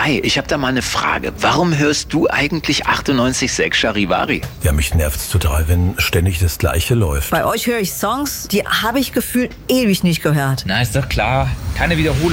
Kai, ich habe da mal eine Frage. Warum hörst du eigentlich 98,6 Charivari? Ja, mich nervt's total, wenn ständig das Gleiche läuft. Bei euch höre ich Songs, die habe ich gefühlt ewig nicht gehört. Na, ist doch klar. Keine Wiederholung.